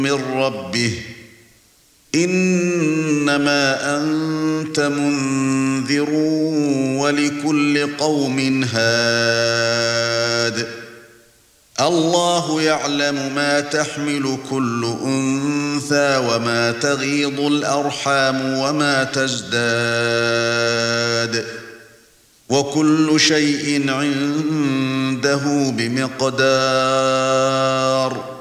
من ربه إنما أنت منذر ولكل قوم هاد الله يعلم ما تحمل كل أنثى وما تغيض الأرحام وما تزداد وكل شيء عنده بمقدار